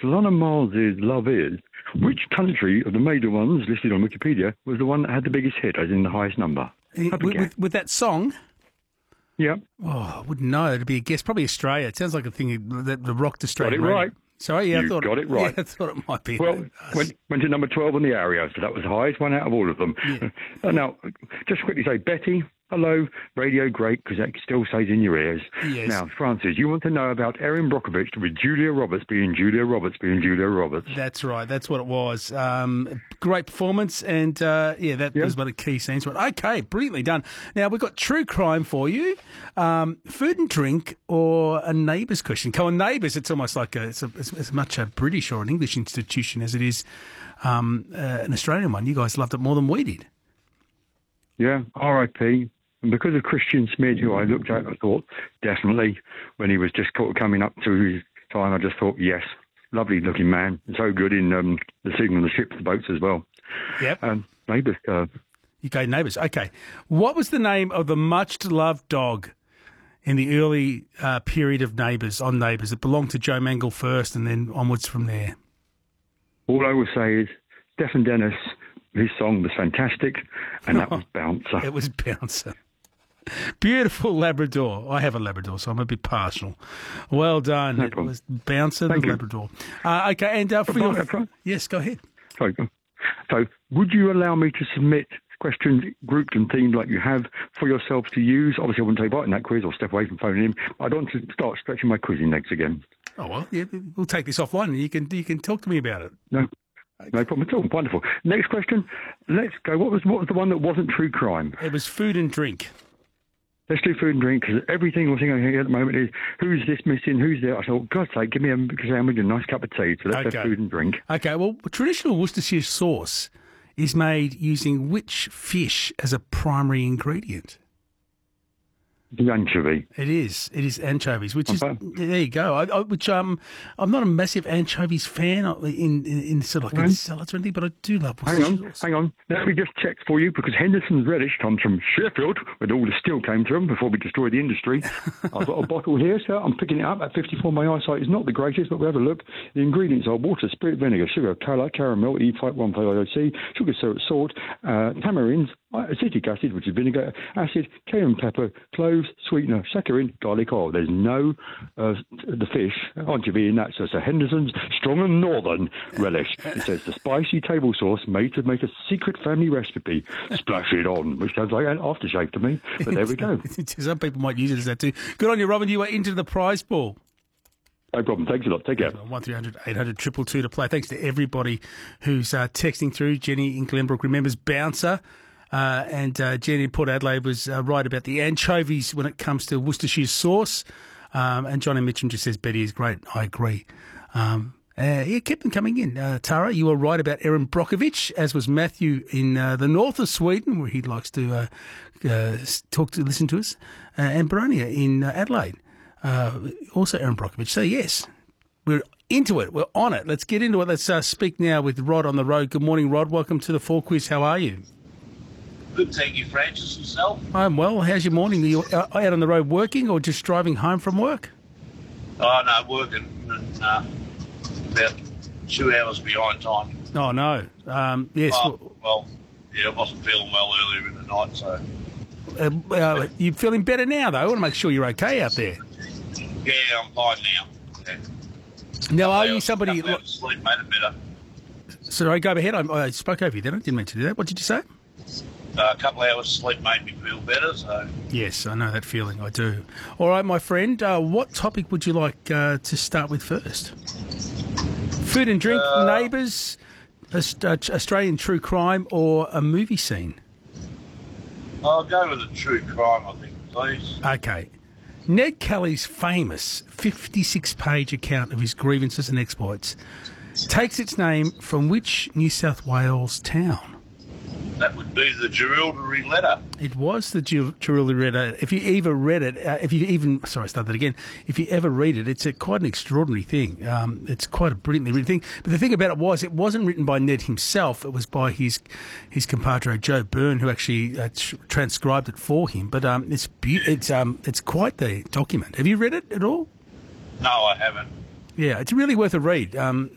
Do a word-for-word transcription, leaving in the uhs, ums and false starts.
Lana Miles's Love Is, which country of the major ones listed on Wikipedia was the one that had the biggest hit, as in the highest number? With, with, with that song? Yeah. Oh, I wouldn't know. It'd be a guess. Probably Australia. It sounds like a thing that the rocked Australia. Got it right. Sorry, yeah, you I thought got it right. Yeah, I thought it might be. Well, went, went to number twelve on the Ario, so that was the highest one out of all of them. Yeah. Uh, now, just quickly say, Betty, hello, radio great, because that still stays in your ears. Yes. Now, Francis, you want to know about Erin Brockovich with Julia Roberts being Julia Roberts being Julia Roberts. That's right. That's what it was. Um, great performance, and uh, yeah, that Yeah. was one of the key scenes. Okay, brilliantly done. Now we've got true crime for you, um, food and drink, or a neighbours question. Come on, neighbours. It's almost like a, it's, a, it's as much a British or an English institution as it is um, uh, an Australian one. You guys loved it more than we did. Yeah, R I P. And because of Christian Smith, who I looked at, I thought, definitely, when he was just sort of coming up to his time, I just thought, yes, lovely looking man. So good in um, the singing of the ships, the boats as well. Yep. Um, neighbours. Uh, U K neighbours. Okay. What was the name of the much-loved dog in the early uh, period of Neighbours, on Neighbours? It belonged to Joe Mangel first and then onwards from there. all I will say is, Stephen Dennis, his song was fantastic, and that was Bouncer. It was Bouncer. Beautiful Labrador. I have a Labrador, so I'm a bit partial. Well done. No it problem. was Bouncer Thank the you. Labrador. Uh, okay, and uh, for Right, your... right. Yes, go ahead. Sorry. So, would you allow me to submit questions grouped and themed like you have for yourself to use? Obviously, I wouldn't take part in that quiz or step away from phoning in. I don't want to start stretching my quizzing legs again. Oh, well, yeah, we'll take this offline and you can you can talk to me about it. No, no problem at all. Wonderful. Next question. Let's go. What was what was the one that wasn't true crime? It was food and drink. Let's do food and drink, because every single thing I hear at the moment is, who's this missing, who's there? I thought, God's sake, give me a sandwich and a nice cup of tea. So let's Okay. have food and drink. Okay, well, traditional Worcestershire sauce is made using which fish as a primary ingredient? The anchovy. It is. It is anchovies, which is Okay. there you go. I, I, which um, I'm not a massive anchovies fan in in, in sort of like in Right. salads or anything, but I do love Hang Worcestershire on, sauce. hang on. Let me just check for you, because Henderson's Reddish comes from Sheffield, where all the steel came from before we destroyed the industry. I've got a bottle here, so I'm picking it up at fifty-four. My eyesight is not the greatest, but we'll have a look. The ingredients are water, spirit, vinegar, sugar, colour, caramel, E five one five I O C, sugar, syrup, salt, uh, tamarinds, acetic acid, which is vinegar, acid, cayenne pepper, cloves, sweetener, saccharin, garlic oil. There's no uh, the fish, anchovy in that, so it's a Henderson's Strong and Northern relish. It says the spicy table sauce made to make a secret family recipe. Splash it on, which sounds like an aftershave to me, but there we go. Some people might use it as that too. Good on you, Robin. You are into the prize pool. No problem. Thanks a lot. Take care. One three hundred eight hundred two two two to play. Thanks to everybody who's uh, texting through. Jenny in Glenbrook remembers Bouncer. Uh, and uh, Jenny in Port Adelaide was uh, right about the anchovies when it comes to Worcestershire sauce. Um, and Johnny Mitchum just says Betty is great. I agree. Um, uh, yeah, keep them coming in. Uh, Tara, you were right about Erin Brockovich, as was Matthew in uh, the north of Sweden, where he likes to uh, uh, talk to, listen to us, uh, and Baronia in uh, Adelaide. Uh, also Erin Brockovich. So, yes, we're into it. We're on it. Let's get into it. Let's uh, speak now with Rod on the road. Good morning, Rod. Welcome to the Four Quiz. How are you? Good, thank you, Francis. Yourself? I'm well. How's your morning? Are you out on the road working or just driving home from work? Oh, no, working. Uh, about two hours behind time. Oh, no. Um, yes. Oh, well, yeah, I wasn't feeling well earlier in the night, so... Uh, uh, you feeling better now, though? I want to make sure you're okay out there. Yeah, I'm fine now. Yeah. Now, are Yeah, you somebody... couple hours sleep made it better. Sorry, go ahead. I, I spoke over you then. I didn't mean to do that. What did you say? Uh, a couple of hours sleep made me feel better, so... Yes, I know that feeling. I do. All right, my friend. Uh, what topic would you like uh, to start with first? Food and drink, Uh, neighbours, Aust- uh, Australian true crime, or a movie scene? I'll go with a true crime, I think, please. Okay. Ned Kelly's famous fifty-six page account of his grievances and exploits takes its name from which New South Wales town? That would be the Jerilderie letter. It was the Jerilderie letter. If you ever read it, uh, if you even, sorry, I started that again. If you ever read it, it's a, quite an extraordinary thing. Um, it's quite a brilliantly written thing. But the thing about it was, it wasn't written by Ned himself. It was by his his compadre Joe Byrne, who actually uh, tr- transcribed it for him. But um, it's be- it's um, it's quite the document. Have you read it at all? No, I haven't. Yeah, it's really worth a read. Um,